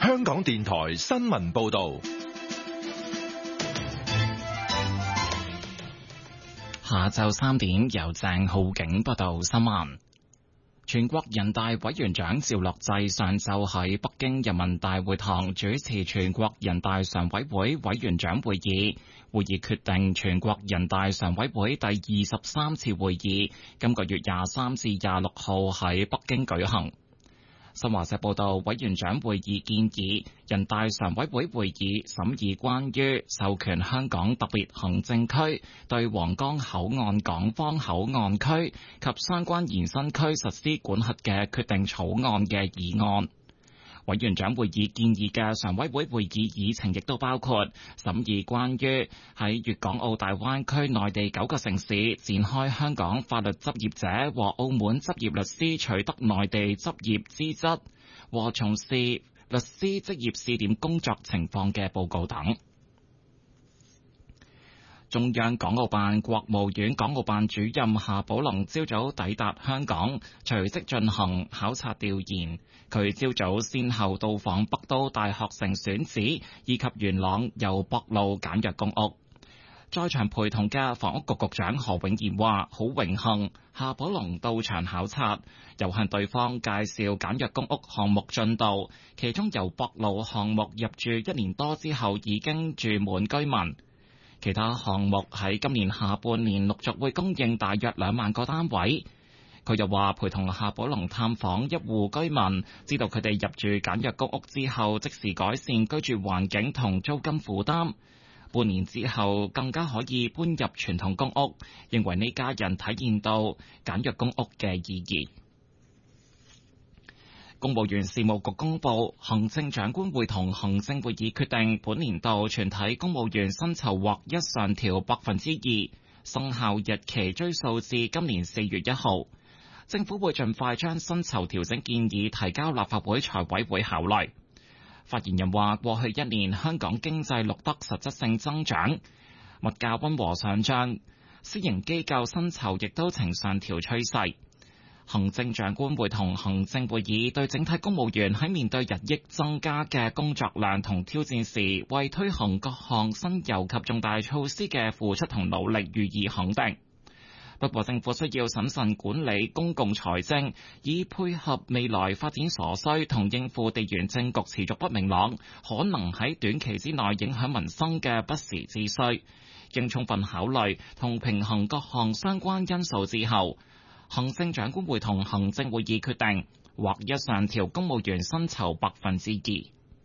香港電台新聞報道。 下晝3點，由鄭浩景報道新聞。全國人大委員長趙樂際上晝喺北京人民大會堂主持全國人大常委會委員長會議，會議決定全國人大常委會第23次會議今個月23至26號喺北京舉行。新華社報道，委員長會議建議人大常委會會議審議關於授權香港特別行政區對皇崗口岸港方口岸區及相關延伸區實施管轄嘅決定草案嘅議案。委員長會議建議嘅常委會會議議程亦都包括審議關於喺粵港澳大灣區內地9個城市展開香港法律執業者和澳門執業律師取得內地執業資質和從事律師職業試點工作情況嘅報告等。中央港澳辦國務院港澳辦主任夏寶龍朝早抵達香港，隨即進行考察調研。佢朝早先後到訪北都大學城選址以及元朗油博路簡約公屋。在場陪同嘅房屋局局長何永賢話：好榮幸夏寶龍到場考察，又向對方介紹簡約公屋項目進度，其中油博路項目入住1年多之後已經住滿居民。其他項目喺今年下半年陸續會供應大約2萬個單位。佢又話陪同夏寶龍探訪一戶居民，知道佢哋入住簡約公屋之後即時改善居住環境同租金負擔，半年之後更加可以搬入傳統公屋，認為呢家人體現到簡約公屋嘅意義。公務員事務局公布，行政長官會同行政會議決定，本年度全體公務員薪酬劃一上調2%，生效日期追溯至今年4月1號。政府會盡快將薪酬調整建議提交立法會財委會考慮。發言人話：過去1年香港經濟錄得實質性增長，物價溫和上漲，私營機構薪酬亦都呈上調趨勢。行政長官會同行政會議對整體公務員喺面對日益增加嘅工作量同挑戰時，為推行各項新猷及重大措施嘅付出同努力予以肯定。不過，政府需要審慎管理公共財政，以配合未來發展所需同應付地緣政局持續不明朗，可能喺短期之內影響民生嘅不時之需。經充分考慮同平衡各項相關因素之後，行政長官會同行政會議決定劃一上調公務員薪酬2%。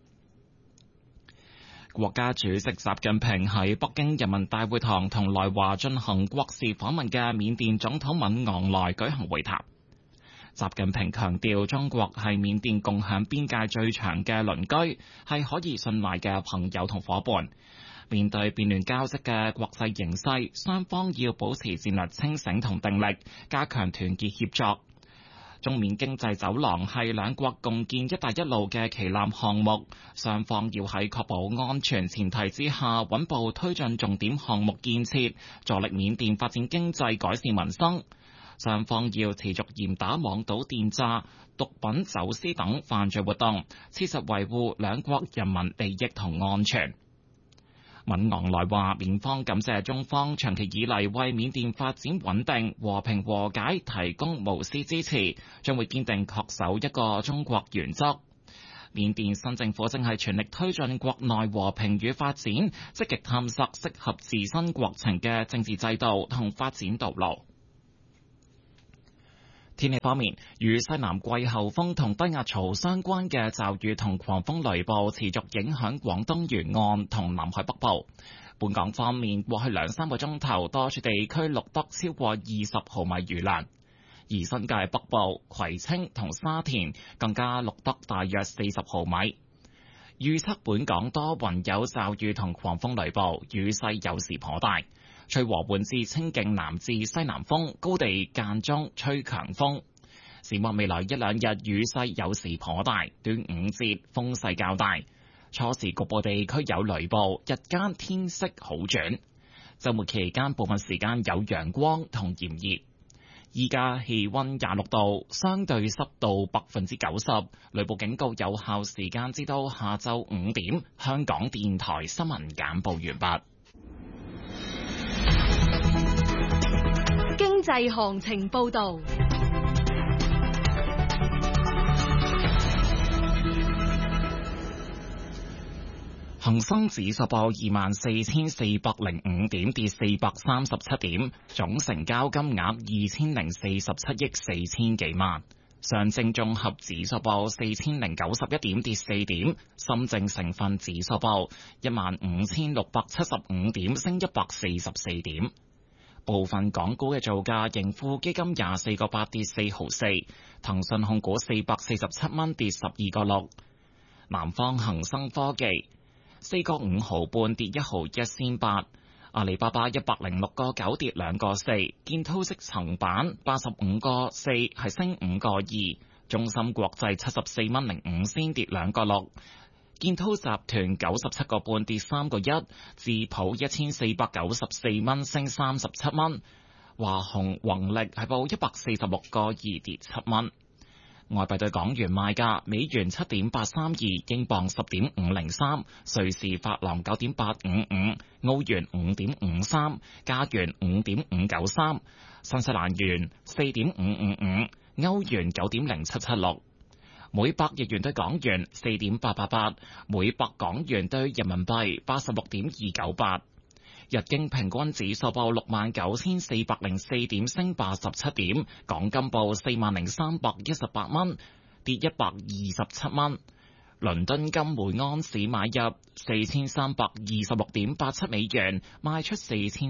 國家主席習近平喺北京人民大會堂同來華進行國事訪問嘅緬甸總統敏昂萊舉行會談。習近平強調，中國係緬甸共享邊界最長嘅鄰居，係可以信賴嘅朋友同夥伴。面對變亂交織嘅國際形勢，雙方要保持戰略清醒同定力，加強團結協作。中緬經濟走廊係兩國共建「一帶一路」嘅旗艦項目，雙方要喺確保安全前提之下，穩步推進重點項目建設，助力緬甸發展經濟、改善民生。雙方要持續嚴打網賭電詐、毒品走私等犯罪活動，切實維護兩國人民利益同安全。敏昂萊話：緬方感謝中方長期以嚟為緬甸發展穩定、和平和解提供無私支持，將會堅定恪守一個中國原則。緬甸新政府正係全力推進國內和平與發展，積極探索適合自身國情嘅政治制度同發展道路。天氣方面，與西南季候風同低壓槽相關嘅驟雨同狂風雷暴持續影響廣東沿岸同南海北部。本港方面，過去2-3個鐘頭，多處地區錄得超過20毫米雨量，而新界北部、葵青同沙田更加錄得大約40毫米。預測本港多雲有驟雨同狂風雷暴，雨勢有時頗大。吹和緩至清勁南至西南風，高地間中吹強風。展望未來1-2日雨勢有時頗大，端午節風勢較大，初時局部地區有雷暴，日間天色好轉。週末期間部分時間有陽光同炎熱。 依家氣溫26度，相對濕度90%，雷暴警告有效時間至到下晝5點。香港電台新聞簡報完畢。 經濟行情報道。 恒生指數報24,405點，跌437點，總成交金額2,047億4千幾萬。上證綜合指數報4,091點，跌4點。深證成分指數報15,675點，升144點。部分港股嘅造價，盈富基金24個8跌4毫4，騰訊控股447蚊跌12個6，南方恒生科技4個5毫半跌1毫1仙8，阿里巴巴106個9跌2個4，建滔積層板85個4係升5個2，中芯國際74蚊05仙跌2個6，建滔集團97個半跌3個1，智普1494蚊升37蚊，華虹宏力係報146個2跌7蚊。外幣對港元賣價：美元7.832，英鎊10.503，瑞士法郎9.855，澳元5.53，加元5.593，新西蘭元4.555，歐元9.0776。每百日元對港元4.888，每百港元對人民幣86.298。日經平均指數報69,404點，升87點。港金報40,318蚊，跌127蚊。倫敦金每安士買入4,326.87美元，賣出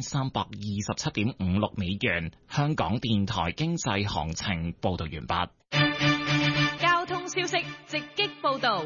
4,327.56美元。香港電台經濟行情報道完畢。 交通消息直擊報道。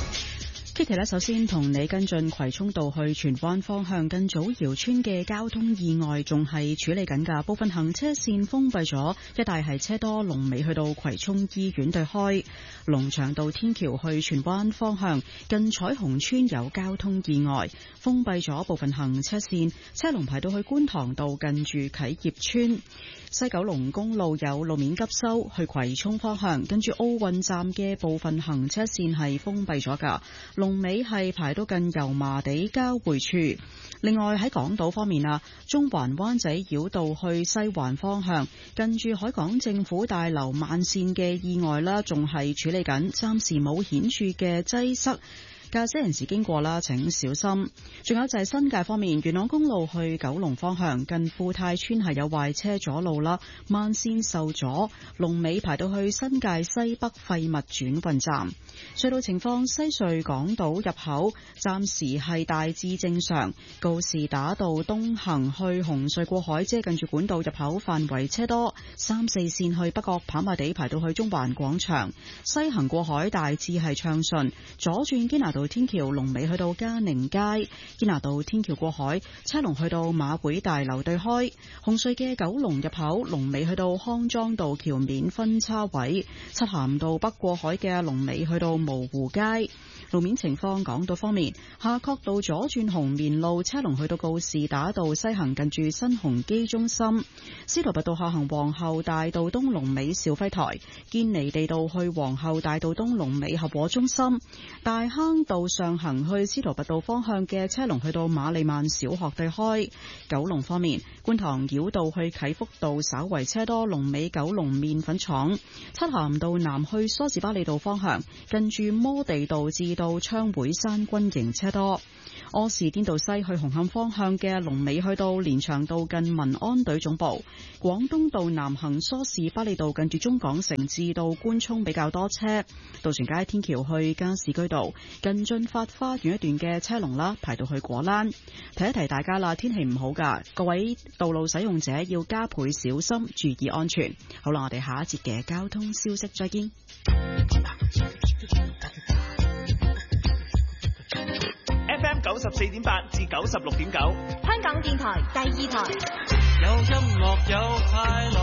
Kitty 咧，首先同你跟進葵涌道去荃灣方向近祖堯村嘅交通意外，仲係處理緊㗎，部分行車線封閉咗，一帶係車多，龍尾去到葵涌醫院對開。龍翔道天橋去荃灣方向近彩虹村有交通意外，封閉咗部分行車線，車龍排到去觀塘道近住啟業村。西九龍公路有路面急修，去葵涌方向跟住奧運站嘅部分行車線係封閉咗㗎，龍尾係排到近油麻地交匯處。另外喺港島方面啊，中環灣仔繞道去西環方向近住海港政府大樓慢線嘅意外啦，仲係處理緊，暫時冇顯著嘅擠塞。駕駛人士經過啦，請小心。仲有就係新界方面，元朗公路去九龍方向近富泰村係有壞車阻路啦，慢線受阻，龍尾排到去新界西北廢物轉運站。隧道情況，西隧港島入口暫時係大致正常，告士打道東行去紅隧過海，即係近住管道入口範圍車多，3、4線去北角跑馬地排到去中環廣場，西行過海大致係暢順，左轉堅拿道天橋龍尾去到嘉寧街，堅拿道天橋過海車龍去到馬會大樓對開，紅隧嘅九龍入口龍尾去到康莊道橋面分叉位，漆咸道北過海嘅龍尾去到蕪湖街。路面情況，港島方面，夏慤道左轉紅棉路車龍去到告士打道西行近住新鴻基中心，司徒拔道下行皇后大道東龍尾兆輝台，堅尼地道去皇后大道東龍尾合和中心，大坑道上行去司徒拔道方向嘅車龍去到瑪麗曼小學對開。九龍方面，觀塘繞道去啟福道稍為車多，龍尾九龍麵粉廠，漆咸道南去梳士巴利道方向近住摩地道至到昌會山軍營車多。柯士甸道西去紅磡方向嘅龍尾去到連翔道近民安隊總部，廣東道南行梳士巴利道近住中港城至到官涌比較多車，渡船街天橋去加士居道近駿發花園一段嘅車龍啦，排到去果欄。提一提大家啦，天氣唔好噶，各位道路使用者要加倍小心，注意安全。好啦，我哋下一節嘅交通消息再見。 FM 94.8至96.9， 香港電台第二台， 有音樂有快樂。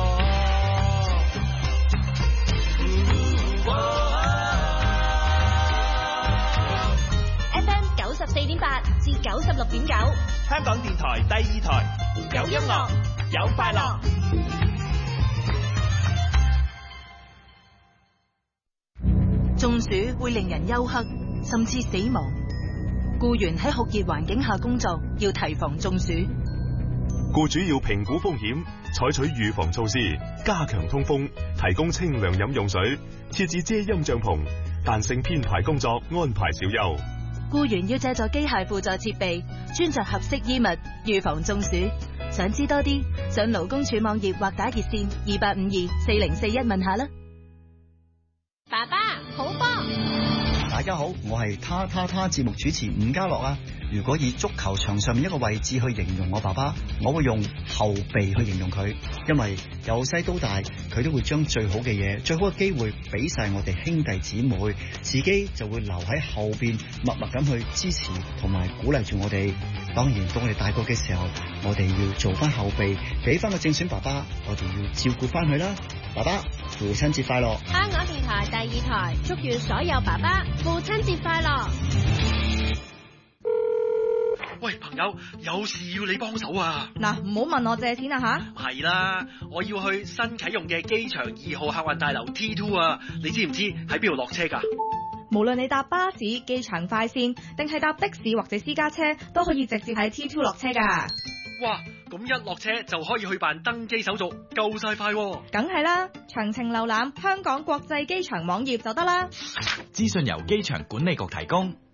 FM 94.8至96.9， 香港電台第二台，有音樂有快樂。 中暑會令人休克，甚至死亡。僱員喺酷熱環境下工作，要提防中暑。 僱主要評估風險，採取預防措施，加強通風，提供清涼飲用水，設置遮陰帳篷，彈性編排工作，安排小休。 僱員要借助機械輔助設備，穿着合適衣物，預防中暑。想知多啲，上勞工處網頁或打熱線28524041問下啦。 爸爸，好波！ 大家好，我係他節目主持伍家樂啊。如果以足球場上面一個位置去形容我爸爸，我會用後備去形容佢，因為由細到大，佢都會將最好嘅嘢、最好嘅機會俾晒我哋兄弟姊妹，自己就會留喺後邊，默默咁去支持同埋鼓勵住我哋。當然，到我哋大個嘅時候，我哋要做翻後備，俾翻個正選爸爸，我哋要照顧翻佢啦。爸爸，父親節快樂！ 香港電台第2台祝願所有爸爸父親節快樂。 喂，朋友，有事要你幫手啊！ 嗱，唔好問我借錢啊吓！ 係啦，我要去新啟用嘅機場2號客運大樓 T2 啊！你知唔知喺邊度落車㗎？ 無論你搭巴士、機場快線，定係搭的士或者私家車，都可以直接喺 T2 落車㗎。 哇！咁一落車就可以去辦登機手續，夠晒快喎！ 梗係啦，詳情瀏覽香港國際機場網頁就得啦。 資訊由機場管理局提供。